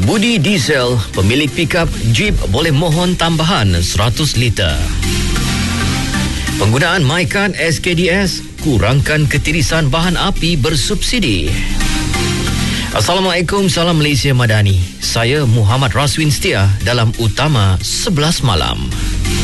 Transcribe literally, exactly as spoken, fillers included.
Budi Diesel, pemilik pikap Jeep boleh mohon tambahan seratus liter. Penggunaan Mycan S K D S, kurangkan ketirisan bahan api bersubsidi. Assalamualaikum, salam Malaysia Madani. Saya Muhammad Raswin Setia dalam Utama sebelas Malam.